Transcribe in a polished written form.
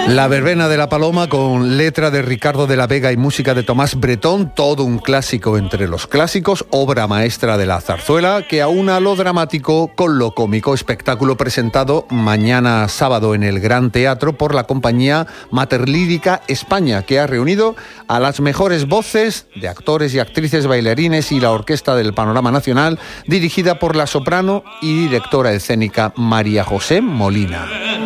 La verbena de la Paloma, con letra de Ricardo de la Vega y música de Tomás Bretón, todo un clásico entre los clásicos, obra maestra de la zarzuela que aúna lo dramático con lo cómico, espectáculo presentado mañana sábado en el Gran Teatro por la compañía Materlírica España, que ha reunido a las mejores voces de actores y actrices, bailarines y la orquesta del panorama nacional, dirigida por la soprano y directora escénica María José Molina.